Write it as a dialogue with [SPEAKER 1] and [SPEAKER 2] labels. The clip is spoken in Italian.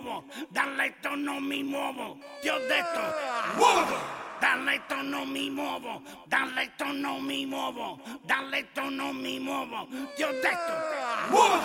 [SPEAKER 1] muovo, dal letto non mi muovo, ti ho detto, muovo! Dal letto non mi muovo, dal letto non mi muovo, dal letto non mi muovo, ti ho detto, muovo!